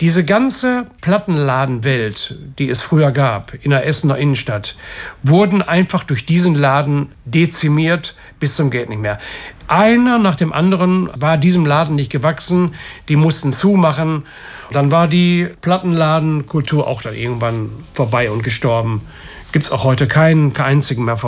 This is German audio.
Diese ganze Plattenladenwelt, die es früher gab in der Essener Innenstadt, wurden einfach durch diesen Laden dezimiert bis zum geht nicht mehr. Einer nach dem anderen war diesem Laden nicht gewachsen, die mussten zumachen. Dann war die Plattenladenkultur auch dann irgendwann vorbei und gestorben. Gibt es auch heute keinen einzigen mehr.